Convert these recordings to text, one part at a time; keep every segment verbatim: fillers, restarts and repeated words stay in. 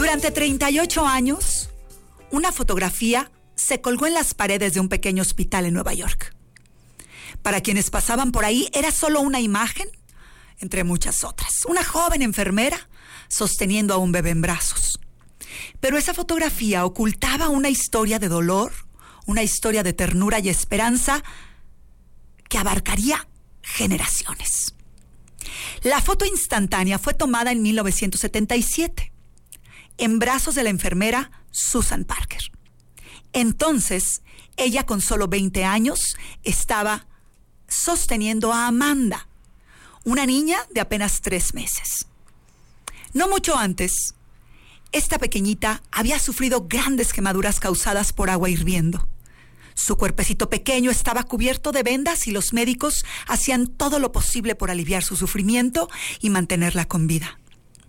Durante treinta y ocho años, una fotografía se colgó en las paredes de un pequeño hospital en Nueva York. Para quienes pasaban por ahí, era solo una imagen, entre muchas otras. Una joven enfermera sosteniendo a un bebé en brazos. Pero esa fotografía ocultaba una historia de dolor, una historia de ternura y esperanza que abarcaría generaciones. La foto instantánea fue tomada en mil novecientos setenta y siete, en brazos de la enfermera Susan Parker. Entonces, ella con solo veinte años estaba sosteniendo a Amanda, una niña de apenas tres meses. No mucho antes, esta pequeñita había sufrido grandes quemaduras causadas por agua hirviendo. Su cuerpecito pequeño estaba cubierto de vendas y los médicos hacían todo lo posible por aliviar su sufrimiento y mantenerla con vida.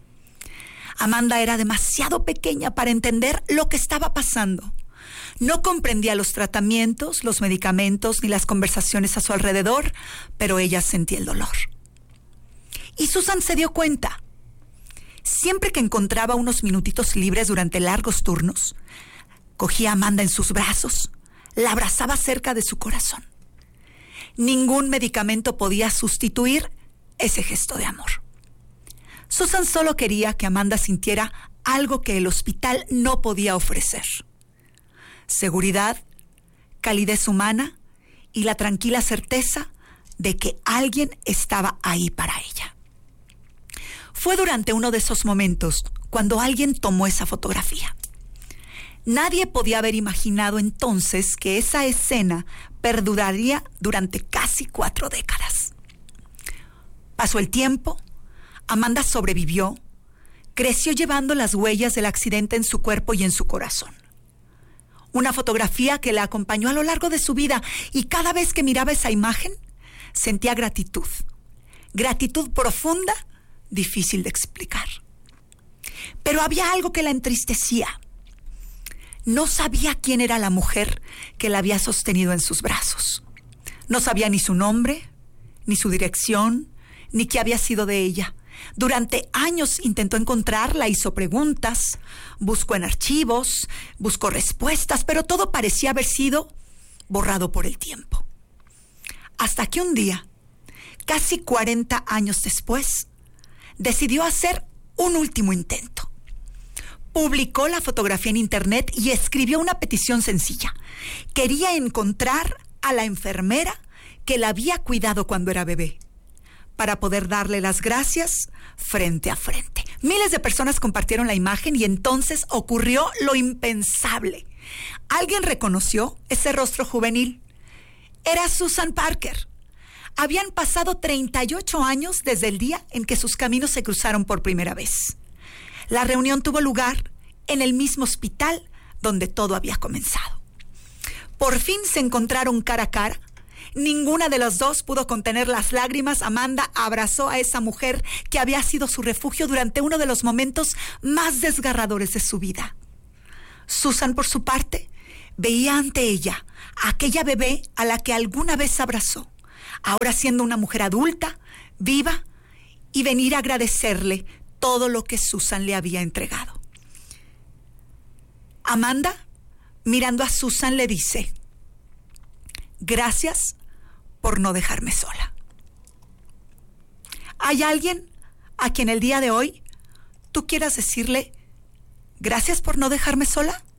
Amanda era demasiado pequeña para entender lo que estaba pasando. No comprendía los tratamientos, los medicamentos ni las conversaciones a su alrededor, pero ella sentía el dolor. Y Susan se dio cuenta. Siempre que encontraba unos minutitos libres durante largos turnos, cogía a Amanda en sus brazos, la abrazaba cerca de su corazón. Ningún medicamento podía sustituir ese gesto de amor. Susan solo quería que Amanda sintiera algo que el hospital no podía ofrecer: seguridad, calidez humana y la tranquila certeza de que alguien estaba ahí para ella. Fue durante uno de esos momentos cuando alguien tomó esa fotografía. Nadie podía haber imaginado entonces que esa escena perduraría durante casi cuatro décadas. Pasó el tiempo, Amanda sobrevivió, creció llevando las huellas del accidente en su cuerpo y en su corazón. Una fotografía que la acompañó a lo largo de su vida, y cada vez que miraba esa imagen, sentía gratitud. Gratitud profunda, difícil de explicar. Pero había algo que la entristecía. No sabía quién era la mujer que la había sostenido en sus brazos. No sabía ni su nombre, ni su dirección, ni qué había sido de ella. Durante años intentó encontrarla, hizo preguntas, buscó en archivos, buscó respuestas, pero todo parecía haber sido borrado por el tiempo. Hasta que un día, casi cuarenta años después, decidió hacer un último intento. Publicó la fotografía en internet y escribió una petición sencilla. Quería encontrar a la enfermera que la había cuidado cuando era bebé, para poder darle las gracias frente a frente. Miles de personas compartieron la imagen y entonces ocurrió lo impensable. Alguien reconoció ese rostro juvenil. Era Susan Parker. Habían pasado treinta y ocho años desde el día en que sus caminos se cruzaron por primera vez. La reunión tuvo lugar en el mismo hospital donde todo había comenzado. Por fin se encontraron cara a cara. Ninguna de las dos pudo contener las lágrimas. Amanda abrazó a esa mujer que había sido su refugio durante uno de los momentos más desgarradores de su vida. Susan, por su parte, veía ante ella a aquella bebé a la que alguna vez abrazó, ahora siendo una mujer adulta, viva, y venir a agradecerle todo lo que Susan le había entregado. Amanda, mirando a Susan, le dice: gracias por no dejarme sola. ¿Hay alguien a quien el día de hoy tú quieras decirle gracias por no dejarme sola?